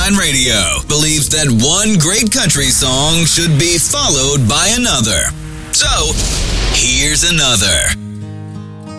Fan Radio believes that one great country song should be followed by another. So, here's another.